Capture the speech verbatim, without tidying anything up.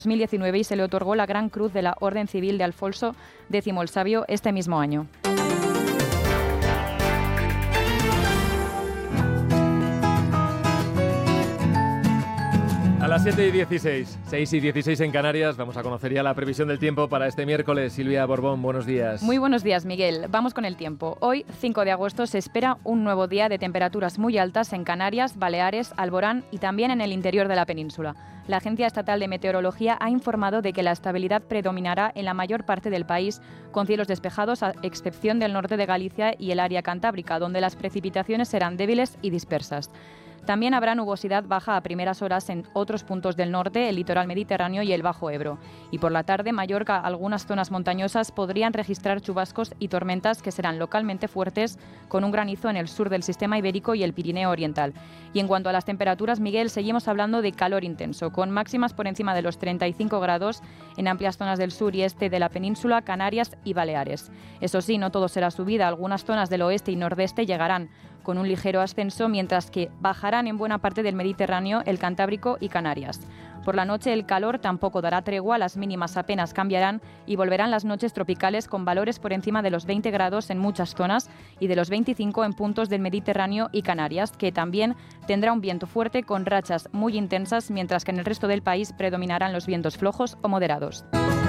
dos mil diecinueve y se le otorgó la Gran Cruz de la Orden Civil de Alfonso X el Sabio este mismo año. A las siete y dieciséis, seis y dieciséis en Canarias, vamos a conocer ya la previsión del tiempo para este miércoles. Silvia Borbón, buenos días. Muy buenos días, Miguel. Vamos con el tiempo. Hoy, cinco de agosto, se espera un nuevo día de temperaturas muy altas en Canarias, Baleares, Alborán y también en el interior de la península. La Agencia Estatal de Meteorología ha informado de que la estabilidad predominará en la mayor parte del país, con cielos despejados a excepción del norte de Galicia y el área cantábrica, donde las precipitaciones serán débiles y dispersas. También habrá nubosidad baja a primeras horas en otros puntos del norte, el litoral mediterráneo y el Bajo Ebro. Y por la tarde, Mallorca, algunas zonas montañosas podrían registrar chubascos y tormentas que serán localmente fuertes, con un granizo en el sur del sistema ibérico y el Pirineo oriental. Y en cuanto a las temperaturas, Miguel, seguimos hablando de calor intenso, con máximas por encima de los treinta y cinco grados en amplias zonas del sur y este de la península, Canarias y Baleares. Eso sí, no todo será subida, algunas zonas del oeste y nordeste llegarán con un ligero ascenso, mientras que bajarán en buena parte del Mediterráneo, el Cantábrico y Canarias. Por la noche el calor tampoco dará tregua, las mínimas apenas cambiarán y volverán las noches tropicales con valores por encima de los veinte grados en muchas zonas y de los veinticinco en puntos del Mediterráneo y Canarias, que también tendrá un viento fuerte con rachas muy intensas, mientras que en el resto del país predominarán los vientos flojos o moderados.